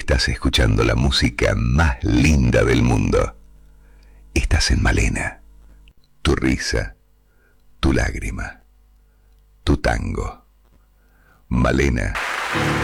Estás escuchando la música más linda del mundo. Estás en Malena. Tu risa, tu lágrima, tu tango. Malena.